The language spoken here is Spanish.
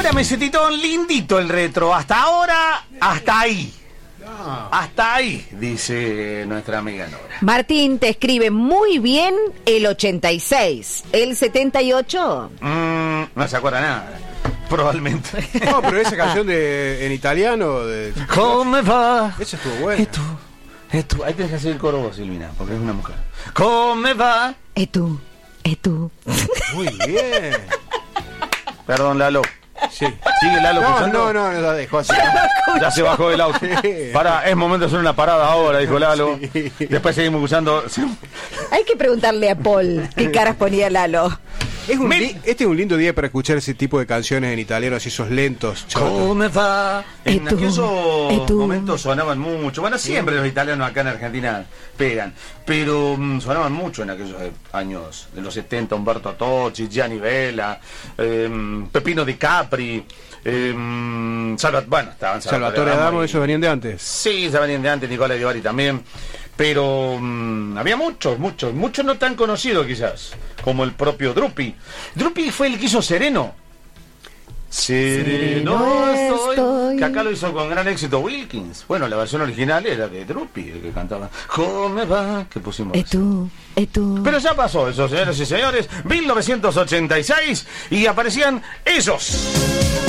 Dígame, Cetitón, lindito el retro. Hasta ahora, hasta ahí. Hasta ahí, dice nuestra amiga Nora. Martín te escribe muy bien el 86. ¿El 78? No se acuerda nada. Probablemente. No, pero esa canción en italiano de... ¿Cómo va? Esa estuvo buena. Esto. Ahí tenés que hacer el coro vos, Silvina, porque es una mujer. ¿Cómo va? Es tú. Muy bien. Perdón, Lalo. Sí. ¿Sigue Lalo escuchando? No, la dejó así. Ya se bajó del auto. Pará, es momento de hacer una parada ahora, dijo Lalo. Sí. Después seguimos escuchando. Hay que preguntarle a Paul qué caras ponía Lalo. Este es un lindo día para escuchar ese tipo de canciones en italiano, así esos lentos. ¿Cómo va? En tú, aquellos tú. momentos sonaban mucho. Bueno, siempre los italianos acá en Argentina pegan, pero sonaban mucho en aquellos años de los 70. Umberto Tocci, Gianni Vella, Pepino Di Capri, Salvatore Adamo, esos venían de antes. Sí, se venían de antes, Nicola Di Bari también. Pero había muchos no tan conocidos quizás, como el propio Drupi. Drupi fue el que hizo Sereno. Sereno estoy. Que acá lo hizo con gran éxito Wilkins. Bueno, la versión original era de Drupi, el que cantaba ¿Cómo va? Que pusimos. Es tú. Pero ya pasó eso, señoras y señores. 1986 y aparecían ellos.